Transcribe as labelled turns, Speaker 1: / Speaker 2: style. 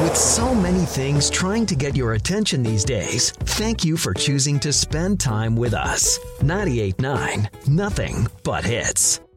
Speaker 1: With so many things trying to get your attention these days, thank you for choosing to spend time with us. 98.9, nothing but hits.